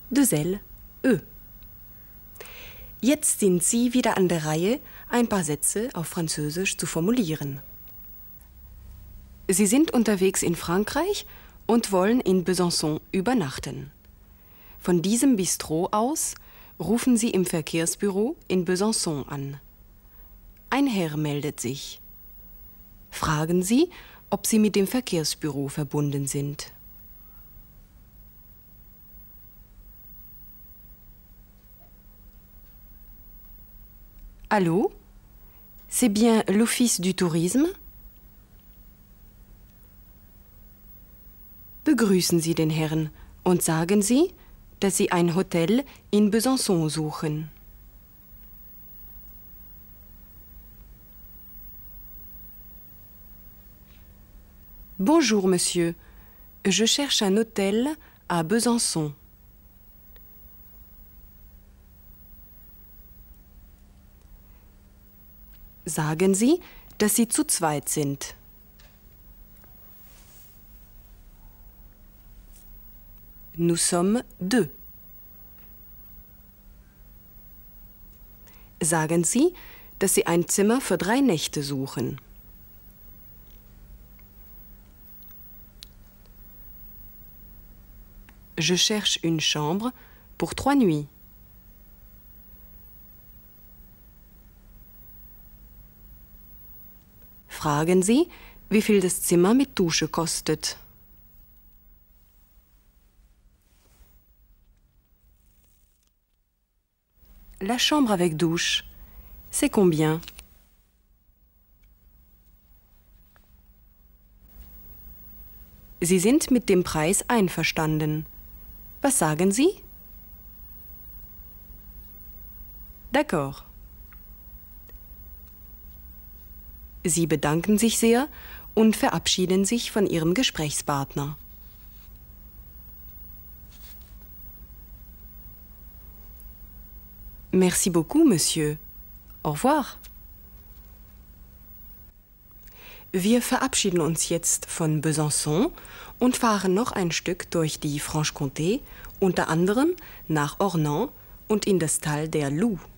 deux L, Ö. Jetzt sind Sie wieder an der Reihe, ein paar Sätze auf Französisch zu formulieren. Sie sind unterwegs in Frankreich und wollen in Besançon übernachten. Von diesem Bistro aus rufen Sie im Verkehrsbüro in Besançon an. Ein Herr meldet sich. Fragen Sie, ob Sie mit dem Verkehrsbüro verbunden sind. Allô? C'est bien l'Office du Tourisme? Begrüßen Sie den Herrn und sagen Sie, dass Sie ein Hotel in Besançon suchen. Bonjour, monsieur. Je cherche un hôtel à Besançon. Sagen Sie, dass Sie zu zweit sind. Nous sommes deux. Sagen Sie, dass Sie ein Zimmer für 3 Nächte suchen. Je cherche une chambre pour 3 nuits. Fragen Sie, wie viel das Zimmer mit Dusche kostet. La chambre avec douche, c'est combien? Sie sind mit dem Preis einverstanden. Was sagen Sie? D'accord. Sie bedanken sich sehr und verabschieden sich von Ihrem Gesprächspartner. Merci beaucoup, Monsieur. Au revoir. Wir verabschieden uns jetzt von Besançon und fahren noch ein Stück durch die Franche-Comté, unter anderem nach Ornans und in das Tal der Loups.